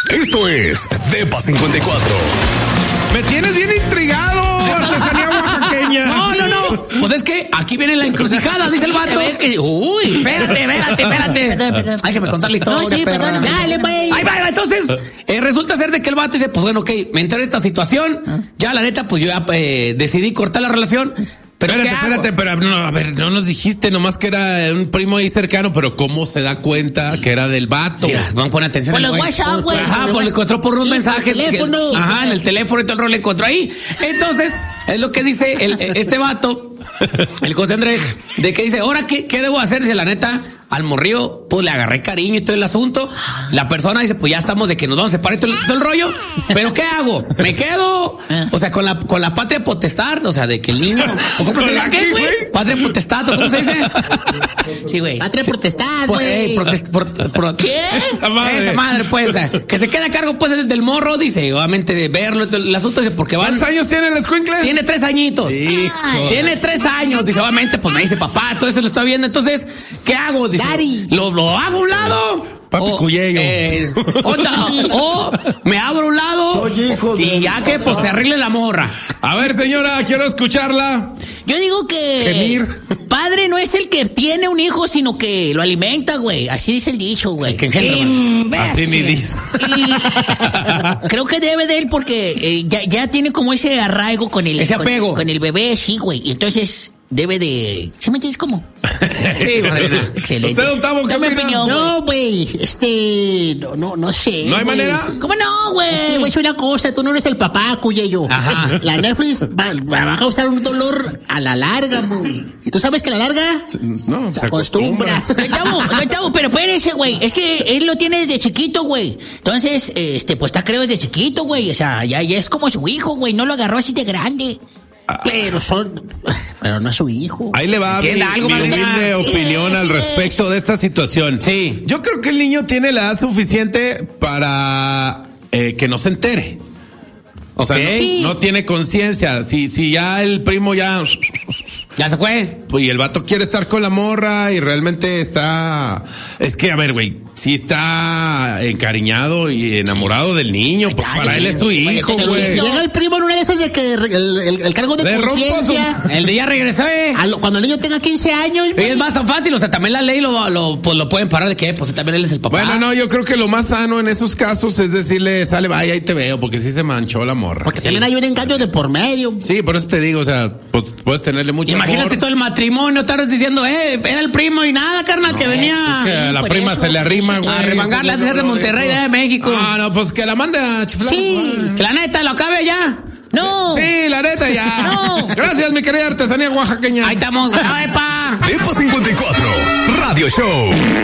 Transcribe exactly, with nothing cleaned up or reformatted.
Esto es Depa cincuenta y cuatro. Me tienes bien intrigado, artesanía oaxaqueña. No, no, no. Pues es que aquí viene la encrucijada, dice el vato. Que, uy, espérate, espérate, espérate. Hay que me contar la historia. No, sí, perra. perdón, dale, güey. Ahí va, ahí va. Entonces, eh, resulta ser de que el vato dice, pues bueno, ok, me enteré de esta situación. Ya, la neta, pues yo ya eh, decidí cortar la relación. Pero espérate, espérate, pero no, a ver, no nos dijiste nomás que era un primo ahí cercano, pero ¿cómo se da cuenta que era del vato? Mira, van a poner atención. Por los WhatsApp, güey. Ajá, pues le encontró por unos sí, mensajes. por teléfono. Que, ajá, en el teléfono y todo el rollo le encontró ahí. Entonces, es lo que dice el, este vato, el José Andrés, de que dice, ahora, ¿qué, qué debo hacer? Dice, la neta, al morrío, pues le agarré cariño y todo el asunto. La persona dice, pues ya estamos de que nos vamos a separar y todo el, todo el rollo. ¿Pero qué hago? ¿Me quedo? O sea, con la, con la patria potestad, o sea, de que el niño... ¿O cómo se llama? ¿Qué, güey? Patria potestad, ¿o cómo se dice? Sí, güey. Patria potestad, Pues, güey. eh, protest- por- por- ¿Qué? Esa madre. Esa madre, pues, o sea, que se quede a cargo, pues, del, del morro, dice, obviamente, de verlo, el asunto, dice, porque van... ¿Cuántos años tiene el escuincle? Tiene tres añitos. Hijo. Tiene tres años. Dice, obviamente, pues me dice papá, todo eso lo estoy viendo. Entonces, ¿qué hago? Dice, Daddy. ¿lo, lo hago a un lado? Papi o, Cuyello. eh, onda, o me abro a un lado y ya que pues se arregle la morra. A ver, señora, quiero escucharla. Yo digo que Gemir. padre no es el que tiene un hijo, sino que lo alimenta, güey. Así dice el dicho, güey. El que engendra, Imbécil. Así ni dice. Y creo que debe de él porque eh, ya, ya tiene como ese arraigo con el... Ese con- apego. Con, el bebé, sí, güey. Y entonces debe de... ¿Sí me entiendes cómo? Sí, madrina. Excelente. ¿Usted, Octavo, qué Dame opina? opinión, No, güey, este... No, no, no sé. ¿No hay güey. manera? ¿Cómo no, güey? Es que le voy a decir una cosa, tú no eres el papá, Cuyello. Ajá. La Netflix va, va a causar un dolor a la larga, güey. ¿Y tú sabes que a la larga... No, se Se acostumbra. acostumbra. No, chavo, no, chavo, pero espérese, güey. Es que él lo tiene desde chiquito, güey. Entonces, este, pues está creo desde chiquito, güey. O sea, ya, ya es como su hijo, güey. No lo agarró así de grande. Pero son... Pero no es su hijo. Ahí le va mi, ¿Entiende algo, mi maestra? humilde Sí, opinión al sí. respecto de esta situación. Sí. Yo creo que el niño tiene la edad suficiente para eh, que no se entere. O sea, Ok. no, Sí. no tiene conciencia. Si, si ya el primo ya... Ya se fue. Pues y el vato quiere estar con la morra y realmente está... Es que, a ver, güey, sí está encariñado y enamorado del niño. Pues Dale, para él es su güey, hijo, pero si güey. llega el primo en una de esas de que el, el, el cargo de Le rompo conciencia... El día regresó, eh. a lo- Cuando el niño tenga quince años... Y güey. es más tan fácil, o sea, también la ley lo, lo, pues, lo pueden parar de que, pues también él es el papá. Bueno, no, yo creo que lo más sano en esos casos es decirle, sale, vaya, ahí te veo, porque sí se manchó la morra. Porque también hay un engaño de por medio. Sí, por eso te digo, o sea, pues puedes tenerle mucho Imagínate amor. todo el matrimonio, estarás diciendo, eh, era el primo y nada, carnal, que venía Es que a la por prima eso, se le arrima, güey. a remangarle antes de ser de Monterrey, de México. Ah, no, pues que la mande a chiflar. Sí. Que la neta, lo acabe allá. No. Sí, la neta ya. No. Gracias, mi querida artesanía oaxaqueña. Ahí estamos, ¡epa! Depa cincuenta y cuatro Radio Show.